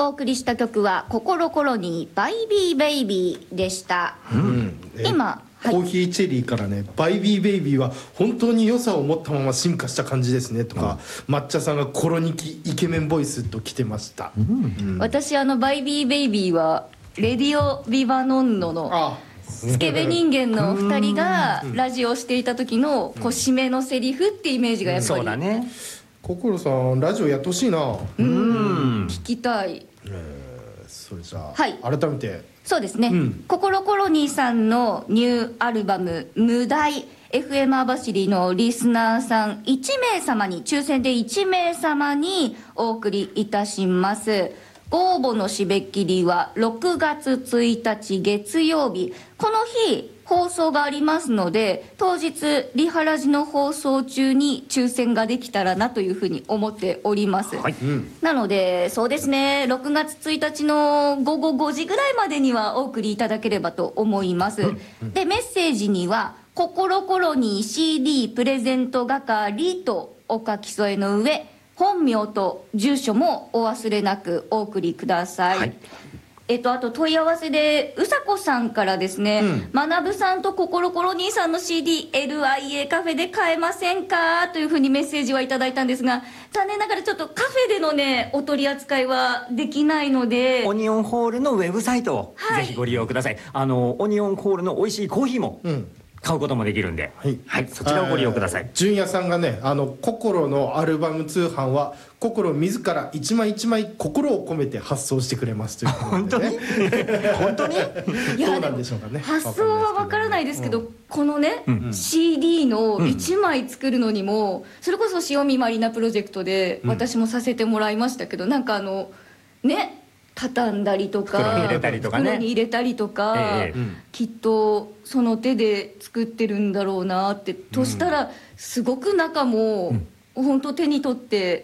お送りした曲はココロコロニーバイビーベイビーでした。今コーヒーチェリーからね、バイビーベイビーは本当に良さを持ったまま進化した感じですねとか、抹茶さんがコロニキイケメンボイスと来てました。 私バイビーベイビーはレディオビバノンノのスケベ人間の2人がラジオをしていた時のこう締めのセリフってイメージがやっぱり、 そうだね。 心さんラジオやってほしいな。 聞きたい。 それじゃあ、 はい、 改めてそうですね、ココロコロニーさんのニューアルバム「無題」 FM 網走のリスナーさん1名様に抽選で1名様にお送りいたします。ご応募の締め切りは6月1日月曜日。この日放送がありますので、当日リハラジの放送中に抽選ができたらなというふうに思っております、なのでそうですね、6月1日の午後5時ぐらいまでにはお送りいただければと思います、でメッセージには「ココロコロニー CD プレゼント係」とお書き添えの上、本名と住所もお忘れなくお送りください、あと問い合わせでうさこさんからですね、まなぶさんとココロコロ兄さんの CD LIA カフェで買えませんかというふうにメッセージはいただいたんですが、残念ながらちょっとカフェでのねお取り扱いはできないので、 オニオンホールのウェブサイトをぜひご利用ください。オニオンホールの美味しいコーヒーも買うこともできるんで、そちらをご利用ください。 純也さんがね、心のアルバム通販は心自ら一枚一枚心を込めて発送してくれますということで、ね、 本当にどうなんでしょうかね。 発送は分からないですけど、このね、CD の1枚作るのにも、それこそ塩見マリナプロジェクトで私もさせてもらいましたけど、なんかね畳んだりとか袋に入れたりとかね、 袋に入れたりとか、きっとその手で作ってるんだろうなって、としたらすごく中も本当手に取って、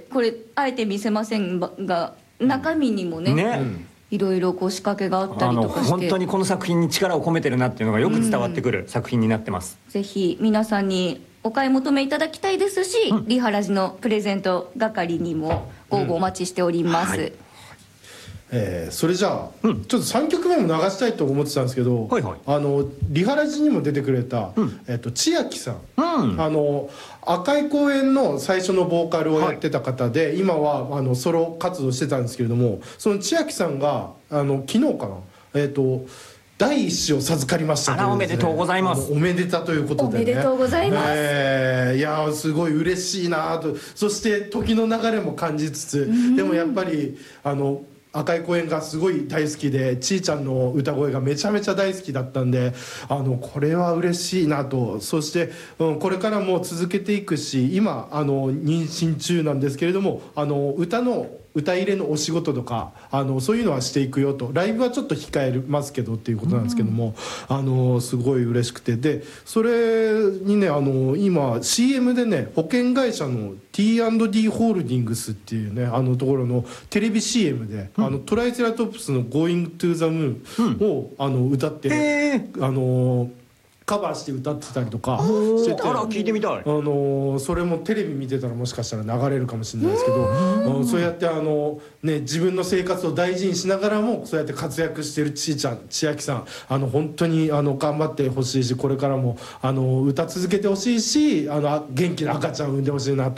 これあえて見せませんが中身にもねいろいろこう仕掛けがあったりとかして、 本当にこの作品に力を込めてるなっていうのがよく伝わってくる作品になってます。 ぜひ皆さんにお買い求めいただきたいですし、リハラジのプレゼント係にもご応募お待ちしております、 それじゃあ、ちょっと3曲目も流したいと思ってたんですけど、リハラジにも出てくれた、千秋さん、赤い公園の最初のボーカルをやってた方で、今はソロ活動してたんですけれども、その千秋さんが昨日かな、第一子を授かりましたという、 おめでとうございます。 おめでたということでね、 おめでとうございます、 いやすごい嬉しいなと。そして時の流れも感じつつ、でもやっぱり赤い公園がすごい大好きで、ちーちゃんの歌声がめちゃめちゃ大好きだったんで、これは嬉しいなと。そして、これからも続けていくし、今妊娠中なんですけれども、歌入れのお仕事とかそういうのはしていくよと。ライブはちょっと控えますけどっていうことなんですけども、すごい嬉しくて、でそれにね今 CM でね、保険会社の T&D ホールディングスっていうねところのテレビ CM で、トライセラトプスの「Going to the Moon」を歌ってカバーして歌ってたりとかしてて、 聞いてみたい。 それもテレビ見てたらもしかしたら流れるかもしれないですけど、そうやって自分の生活を大事にしながらもそうやって活躍してる千秋さん、本当に頑張ってほしいし、これからも歌続けてほしいし、元気な赤ちゃん産んでほしいなと